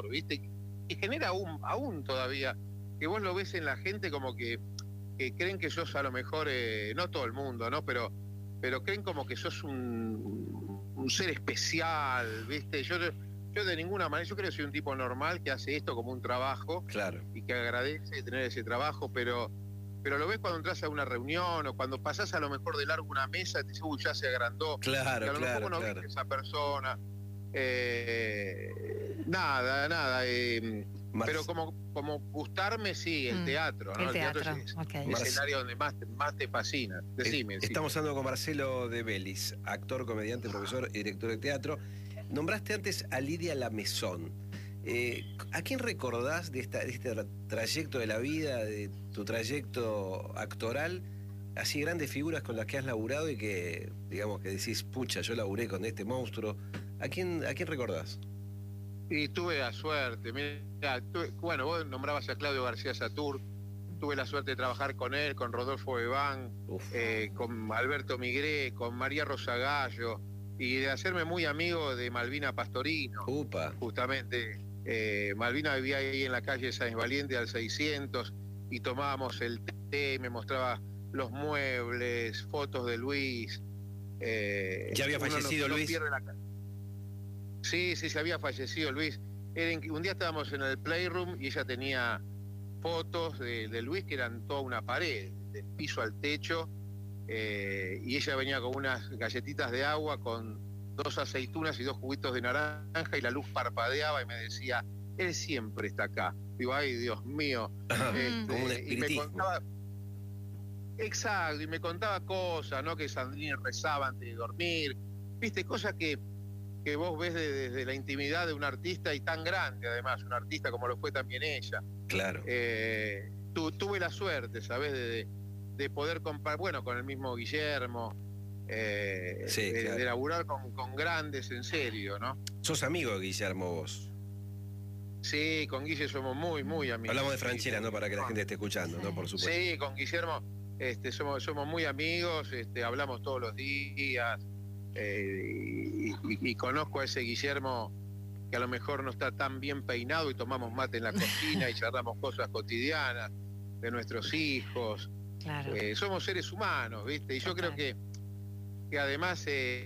¿viste? Y genera aún todavía, que vos lo ves en la gente como que creen que sos a lo mejor, no todo el mundo, ¿no? Pero creen como que sos un ser especial, ¿viste? Yo de ninguna manera, yo creo que soy un tipo normal que hace esto como un trabajo. Claro. Y que agradece tener ese trabajo, pero lo ves cuando entras a una reunión o cuando pasás a lo mejor de largo una mesa y te dices, uy, ya se agrandó. Claro, y a lo claro, mejor no claro. ves esa persona. Nada. Pero como gustarme, sí, el teatro, ¿no? El teatro es okay. el escenario donde más te fascina. Decime. Estamos hablando con Marcelo de Bellis, actor, comediante, profesor y director de teatro. Nombraste antes a Lidia Lamezón. ¿A quién recordás de este trayecto de la vida, de tu trayecto actoral, así grandes figuras con las que has laburado y que, digamos, que decís, pucha, yo laburé con este monstruo? ¿A quién recordás? Y tuve la suerte, mira, bueno, vos nombrabas a Claudio García Satur, tuve la suerte de trabajar con él, con Rodolfo Bebán, con Alberto Migré, con María Rosa Gallo, y de hacerme muy amigo de Malvina Pastorino. Upa. Justamente, Malvina vivía ahí en la calle Sáenz Valiente al 600, y tomábamos el té, me mostraba los muebles, fotos de Luis. ¿Ya había fallecido Luis? Sí, se había fallecido Luis. Un día estábamos en el Playroom y ella tenía fotos de Luis que eran toda una pared, del piso al techo, y ella venía con unas galletitas de agua, con 2 aceitunas y 2 juguitos de naranja, y la luz parpadeaba y me decía, él siempre está acá. Digo, ay, Dios mío. Como un espiritismo. Y me contaba, exacto, y me contaba cosas, ¿no? Que Sandrine rezaba antes de dormir, viste, cosas que vos ves desde la intimidad de un artista, y tan grande además, un artista como lo fue también ella. Claro. Tuve la suerte, ¿sabés? De poder compartir, bueno, con el mismo Guillermo, sí, claro. de laburar con grandes en serio, ¿no? ¿Sos amigo de Guillermo vos? Sí, con Guille somos muy, muy amigos. Hablamos de Franchella, ¿no? Para que la gente esté escuchando, ¿no? Por supuesto. Sí, con Guillermo somos muy amigos, hablamos todos los días. Y conozco a ese Guillermo que a lo mejor no está tan bien peinado, y tomamos mate en la cocina y charlamos cosas cotidianas de nuestros hijos. Claro. Somos seres humanos, ¿viste? Y yo creo que además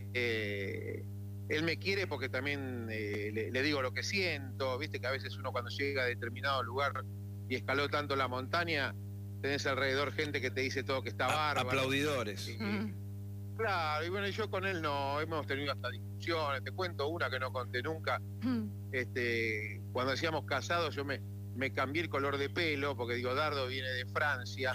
él me quiere porque también le digo lo que siento, ¿viste? Que a veces uno cuando llega a determinado lugar y escaló tanto la montaña, tenés alrededor gente que te dice todo que está bárbaro. Aplaudidores. Claro, y bueno, yo con él no, hemos tenido hasta discusiones. Te cuento una que no conté nunca. Cuando decíamos casados, yo me cambié el color de pelo, porque digo, Dardo viene de Francia,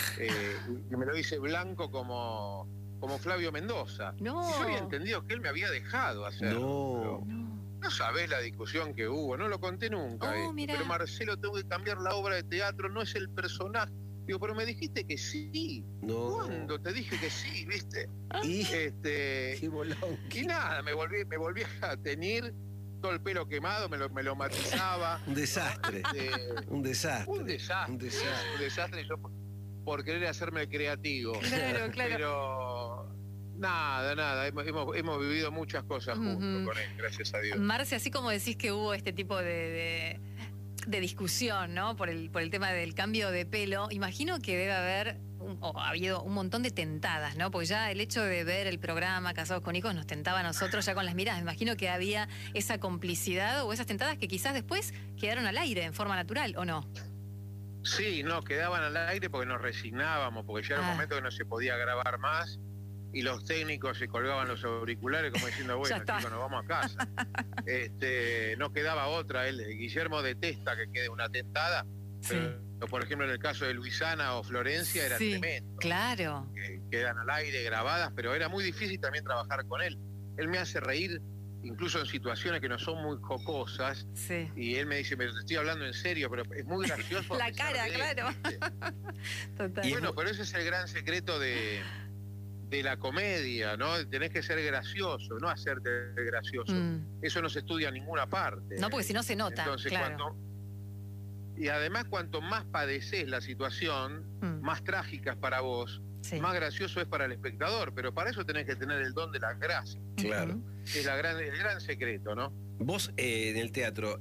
y me lo hice blanco como Flavio Mendoza. No. Y yo había entendido que él me había dejado hacerlo. No sabés la discusión que hubo, no lo conté nunca. Pero Marcelo, tengo que cambiar la obra de teatro, no es el personaje. Digo, pero me dijiste que sí. No. ¿Cuándo te dije que sí, viste? Y qué y nada, me volví a tener todo el pelo quemado, me lo matizaba. Un desastre. Un desastre. Yo por querer hacerme el creativo. Claro. Pero nada, hemos vivido muchas cosas juntos con él, gracias a Dios. Marce, así como decís que hubo este tipo de discusión, ¿no? Por el tema del cambio de pelo, imagino que debe haber ha habido un montón de tentadas, ¿no? Porque ya el hecho de ver el programa Casados con Hijos nos tentaba a nosotros ya con las miradas. Me imagino que había esa complicidad o esas tentadas que quizás después quedaron al aire en forma natural, ¿o no? Sí, no, quedaban al aire porque nos resignábamos, porque ya era un momento que no se podía grabar más, y los técnicos se colgaban los auriculares como diciendo, bueno, chicos, nos vamos a casa. No quedaba otra. Guillermo detesta que quede una tentada, pero por ejemplo en el caso de Luisana o Florencia era tremendo. Claro. Que quedan al aire grabadas, pero era muy difícil también trabajar con él. Él me hace reír incluso en situaciones que no son muy jocosas, y él me dice, me estoy hablando en serio, pero es muy gracioso. La cara, claro. Total. Y bueno, pero ese es el gran secreto de la comedia, ¿no? Tenés que ser gracioso, no hacerte gracioso. Eso no se estudia en ninguna parte. No, porque si no se nota. Entonces, claro. Y además, cuanto más padecés la situación, más trágica es para vos, más gracioso es para el espectador, pero para eso tenés que tener el don de la gracia. Claro. Es el gran secreto, ¿no? Vos en el teatro